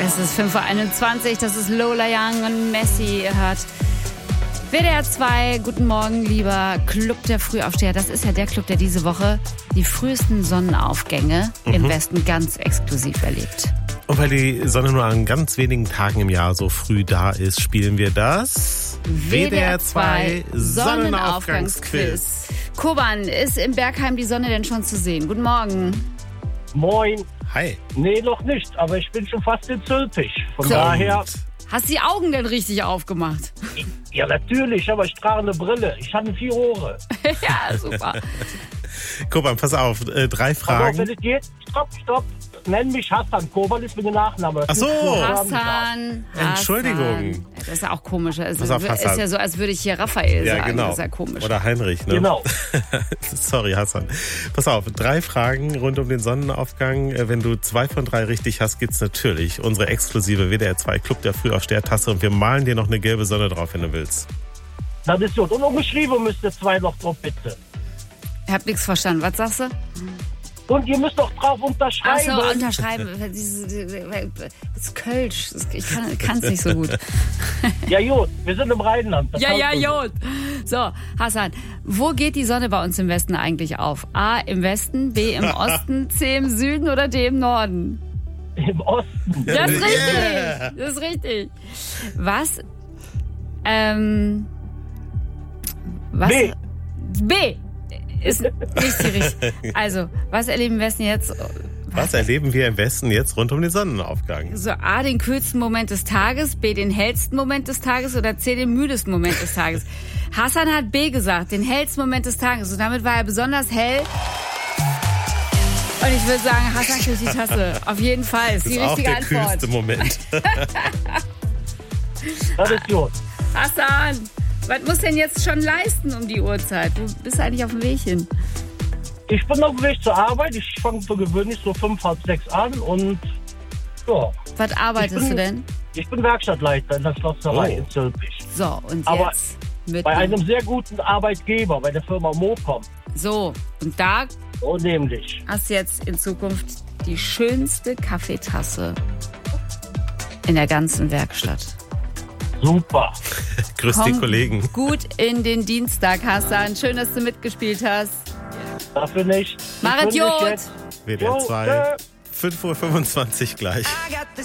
Es ist 5:21 Uhr, das ist Lola Young und Messi, ihr hört WDR 2, guten Morgen, lieber Club der Frühaufsteher. Das ist ja der Club, der diese Woche die frühesten Sonnenaufgänge im Westen ganz exklusiv erlebt. Und weil die Sonne nur an ganz wenigen Tagen im Jahr so früh da ist, spielen wir das WDR 2 Sonnenaufgangsquiz. Koban, ist im Bergheim die Sonne denn schon zu sehen? Guten Morgen. Moin. Hi. Nee, noch nicht, aber ich bin schon fast in Zülpich. Von daher... Hast du die Augen denn richtig aufgemacht? Ja, natürlich, aber ich trage eine Brille. Ich habe 4 Ohren. Ja, super. Koban, pass auf, 3 Fragen. Aber wenn es geht, stopp. Nenn mich Hassan. Koban ist mit dem Nachname. Ach so. Hassan. Entschuldigung. Das ist ja auch komisch. Es Pass auf, Hassan. ist ja so, als würde ich hier Raphael sagen. Genau. Das ist ja komisch. Oder Heinrich, ne? Genau. Sorry, Hassan. Pass auf, 3 Fragen rund um den Sonnenaufgang. Wenn du 2 von 3 richtig hast, gibt's natürlich unsere exklusive WDR 2 Club der Frühaufsteher-Tasse und wir malen dir noch eine gelbe Sonne drauf, wenn du willst. Das ist gut. Und umgeschrieben müsste 2 noch drauf, bitte. Ich hab nichts verstanden. Was sagst du? Und ihr müsst doch drauf unterschreiben. Ach so, unterschreiben. Das ist Kölsch. Ich kann es nicht so gut. Ja, gut. Wir sind im Rheinland. Das Ja, gut. So, Hassan, wo geht die Sonne bei uns im Westen eigentlich auf? A, im Westen, B, im Osten, C, im Süden oder D, im Norden? Im Osten. Das ist richtig. Das ist richtig. Was? B. Ist nicht die richtige. Also, was erleben wir jetzt? Was erleben wir im Westen jetzt rund um den Sonnenaufgang? So, A, den kühlsten Moment des Tages, B, den hellsten Moment des Tages oder C, den müdesten Moment des Tages. Hassan hat B gesagt, den hellsten Moment des Tages. Und damit war er besonders hell. Und ich würde sagen, Hassan kriegt die Tasse. Auf jeden Fall. Ist die richtige Antwort. Das ist auch der kühlste Moment. Das ist gut. Hassan, was musst du denn jetzt schon leisten um die Uhrzeit? Du bist eigentlich auf dem Weg hin. Ich bin auf dem Weg zur Arbeit. Ich fange für gewöhnlich so 5, halb 6 an und ja. Was arbeitest du denn? Ich bin Werkstattleiter in der Schlosserei in Zülpich. So, und Aber jetzt mit bei einem sehr guten Arbeitgeber, bei der Firma Mocom. So, und da So nämlich. hast du jetzt in Zukunft die schönste Kaffeetasse in der ganzen Werkstatt. Super. Grüß die Kollegen. Gut in den Dienstag, Hassan. Schön, dass du mitgespielt hast. Dafür nicht. Mach Idiot! WDR 2, 5:25 Uhr gleich.